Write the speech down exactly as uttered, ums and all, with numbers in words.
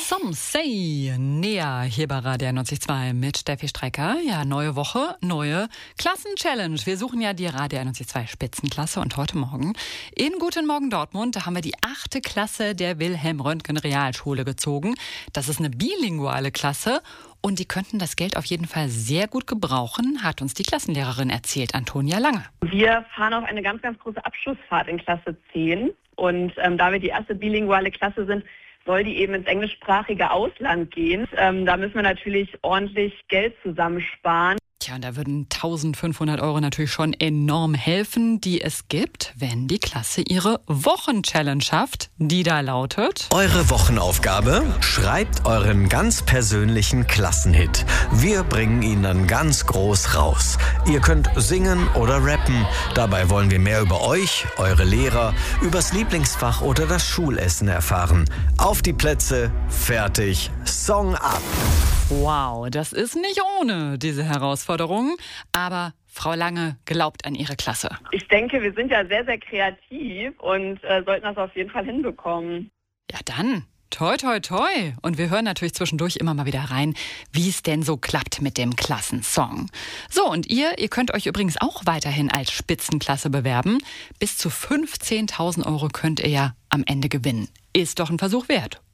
Some Say näher hier bei Radio einundneunzig Komma zwei mit Steffi Strecker. Ja, neue Woche, neue Klassenchallenge. Wir suchen ja die Radio einundneunzig Komma zwei Spitzenklasse und heute Morgen in Guten Morgen Dortmund, da haben wir die achte Klasse der Wilhelm Röntgen Realschule gezogen. Das ist eine bilinguale Klasse und die könnten das Geld auf jeden Fall sehr gut gebrauchen, hat uns die Klassenlehrerin erzählt, Antonia Lange. Wir fahren auf eine ganz, ganz große Abschlussfahrt in Klasse zehn und ähm, da wir die erste bilinguale Klasse sind, soll die eben ins englischsprachige Ausland gehen. Ähm, da müssen wir natürlich ordentlich Geld zusammensparen. Tja, und da würden eintausendfünfhundert Euro natürlich schon enorm helfen, die es gibt, wenn die Klasse ihre Wochenchallenge schafft, die da lautet: Eure Wochenaufgabe? Schreibt euren ganz persönlichen Klassenhit. Wir bringen ihn dann ganz groß raus. Ihr könnt singen oder rappen. Dabei wollen wir mehr über euch, eure Lehrer, übers Lieblingsfach oder das Schulessen erfahren. Auf die Plätze, fertig, Song ab! Wow, das ist nicht ohne, diese Herausforderung. Aber Frau Lange glaubt an ihre Klasse. Ich denke, wir sind ja sehr, sehr kreativ und äh, sollten das auf jeden Fall hinbekommen. Ja dann, toi, toi, toi. Und wir hören natürlich zwischendurch immer mal wieder rein, wie es denn so klappt mit dem Klassensong. So, und ihr, ihr könnt euch übrigens auch weiterhin als Spitzenklasse bewerben. Bis zu fünfzehntausend Euro könnt ihr ja am Ende gewinnen. Ist doch ein Versuch wert.